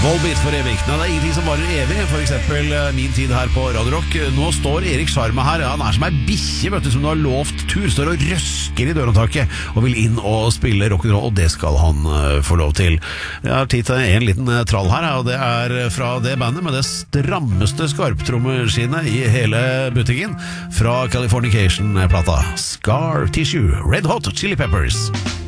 Volbeat for evig. Nei, det er ingenting som varer evig. For eksempel min tid her på Radio Rock. Nå står Erik Sjarma her. Han er som ei bikkje, vet du, som du har lovt tur. Står og røsker i dørhåndtaket og vil inn og spille rock'n'roll, og det skal han få lov til. Jeg har tid til en liten trall her, og det er fra det bandet med det strammeste skarptrommeskinnet i hele butikken, fra Californication-plata Scar Tissue, Red Hot Chili Peppers.